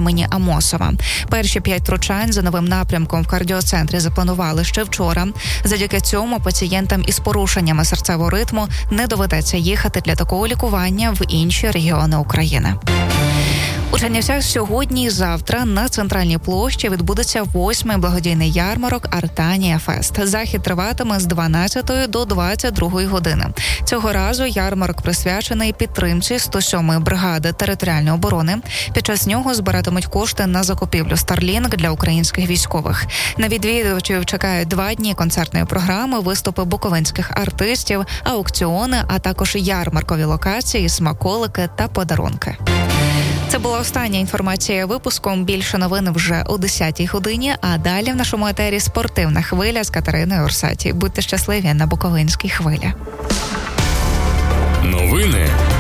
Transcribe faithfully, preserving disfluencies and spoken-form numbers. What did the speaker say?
імені Амосова. Перші п'ять втручань за новим напрямком в кардіоцентрі запланували ще вчора. Завдяки цьому пацієнтам із порушеннями серцевого ритму не доведеться їхати для такого лікування в інші регіони України. У Чернівцях сьогодні і завтра на Центральній площі відбудеться восьмий благодійний ярмарок «Артанія Фест». Захід триватиме з дванадцятої до двадцять другої години. Цього разу ярмарок присвячений підтримці сто сьомої бригади територіальної оборони. Під час нього збиратимуть кошти на закупівлю Starlink для українських військових. На відвідувачів чекають два дні концертної програми, виступи буковинських артистів, аукціони, а також ярмаркові локації, смаколики та подарунки. Це була остання інформація випуском. Більше новин вже о десятій годині, а далі в нашому етері спортивна хвиля з Катериною Орсаті. Будьте щасливі на Буковинській хвилі. Новини